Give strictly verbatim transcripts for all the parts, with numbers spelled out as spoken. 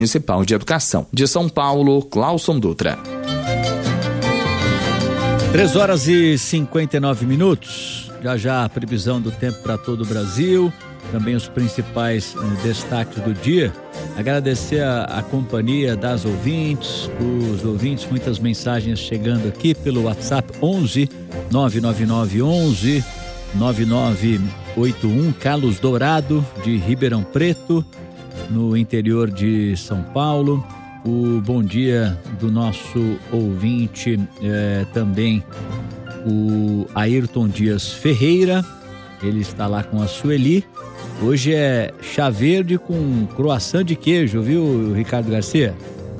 Municipal de Educação. De São Paulo, Cláuson Dutra. três horas e cinquenta e nove minutos. Já já a previsão do tempo para todo o Brasil. Também os principais eh, destaques do dia. Agradecer a, a companhia das ouvintes, os ouvintes, muitas mensagens chegando aqui pelo WhatsApp onze nove nove nove onze nove nove oito um. Carlos Dourado, de Ribeirão Preto, no interior de São Paulo. O bom dia do nosso ouvinte eh, também, o Ayrton Dias Ferreira. Ele está lá com a Sueli. Hoje é chá verde com croissant de queijo, viu, Ricardo Garcia?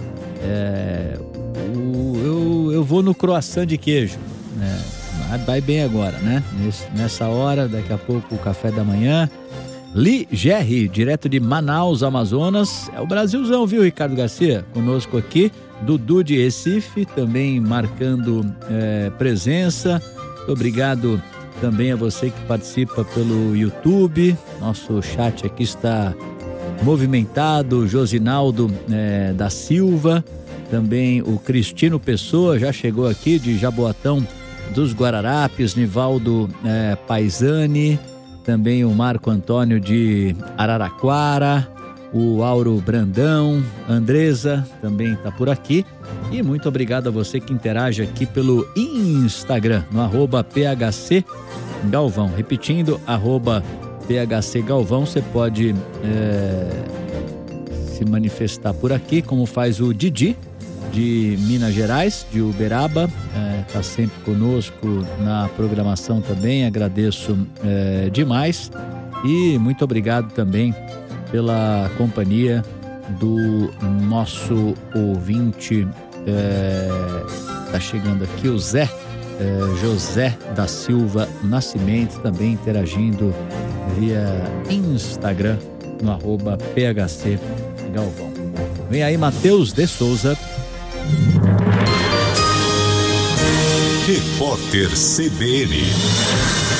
É, o, eu, eu vou no croissant de queijo, né? Vai bem agora, né? Nesse, nessa hora, daqui a pouco o café da manhã. Li Gerry, direto de Manaus, Amazonas. É o Brasilzão, viu, Ricardo Garcia? Conosco aqui. Dudu de Recife, também marcando é, presença. Muito obrigado também a você que participa pelo YouTube. Nosso chat aqui está movimentado. Josinaldo é, da Silva, também o Cristino Pessoa já chegou aqui de Jaboatão dos Guararapes. Nivaldo é, Paisani, também o Marco Antônio de Araraquara, o Auro Brandão, Andresa também está por aqui. E muito obrigado a você que interage aqui pelo Instagram, no arroba P H C Galvão. Repetindo, arroba P H C Galvão, você pode é, se manifestar por aqui, como faz o Didi, de Minas Gerais, de Uberaba, está é, sempre conosco na programação também. Agradeço é, demais e muito obrigado também pela companhia do nosso ouvinte. Está é, chegando aqui o Zé é, José da Silva Nascimento, também interagindo via Instagram no arroba P H C Galvão. Vem aí Matheus de Souza. Repórter C B N.